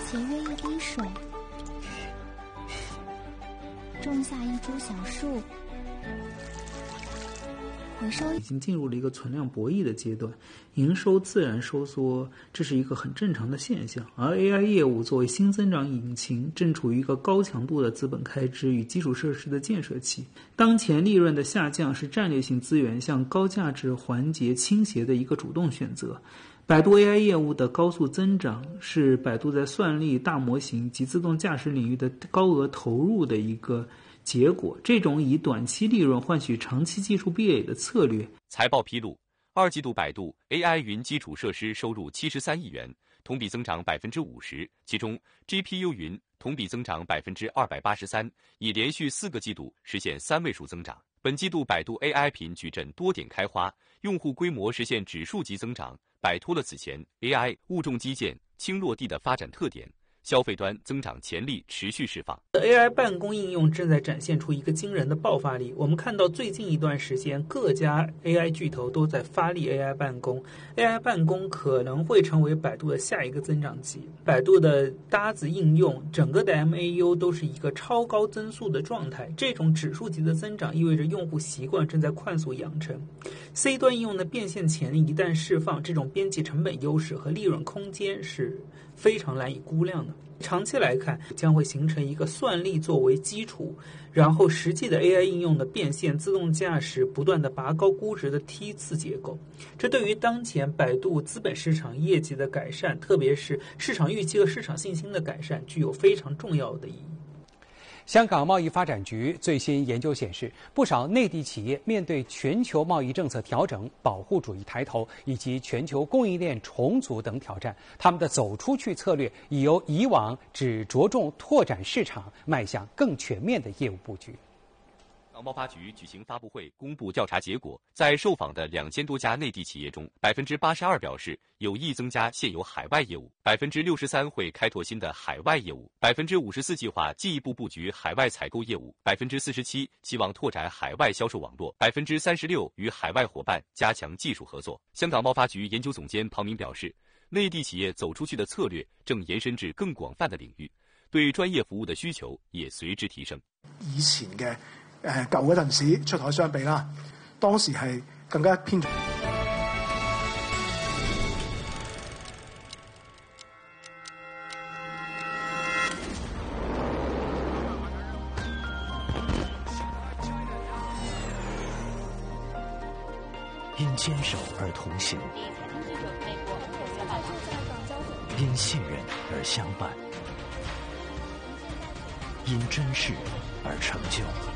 节约一滴水，种下一株小树，回收。 已经进入了一个存量博弈的阶段，营收自然收缩，这是一个很正常的现象。而 AI 业务作为新增长引擎，正处于一个高强度的资本开支与基础设施的建设期。当前利润的下降是战略性资源向高价值环节倾斜的一个主动选择。百度 AI 业务的高速增长是百度在算力、大模型及自动驾驶领域的高额投入的一个结果。这种以短期利润换取长期技术壁垒的策略。 财报披露，二季度百度 AI 云基础设施收入73亿元，同比增长50%，其中 GPU 云同比增长283%，已连续4个季度实现3位数增长。本季度百度 AI 频矩阵多点开花，用户规模实现指数级增长，摆脱了此前 AI 物重基建轻落地的发展特点，消费端增长潜力持续释放。 AI 办公应用正在展现出一个惊人的爆发力。我们看到最近一段时间，各家 AI 巨头都在发力 AI 办公。AI 办公可能会成为百度的下一个增长极。百度的搭子应用，整个的 MAU 都是一个超高增速的状态。这种指数级的增长意味着用户习惯正在快速养成。C 端应用的变现潜力一旦释放，这种边际成本优势和利润空间是非常难以估量的。长期来看，将会形成一个算力作为基础，然后实际的 AI 应用的变现、自动驾驶不断的拔高估值的梯次结构。这对于当前百度资本市场业绩的改善，特别是市场预期和市场信心的改善，具有非常重要的意义。 香港贸易发展局最新研究显示，不少内地企业面对全球贸易政策调整、保护主义抬头以及全球供应链重组等挑战，他们的走出去策略已由以往只着重拓展市场，迈向更全面的业务布局。 贸发局举行发布会公布调查结果，在受访的2000多家内地企业中，82%表示有意增加现有海外业务，63%会开拓新的海外业务，54%计划进一步布局海外采购业务，47%希望拓展海外销售网络，36%与海外伙伴加强技术合作。香港贸发局研究总监庞明表示，内地企业走出去的策略正延伸至更广泛的領域，對專業服務的需求也隨之提升。 以前嘅舊嗰陣時出海相比啦，當時係更加偏重。 因堅守而同行，因信任而相伴，因珍視而成就。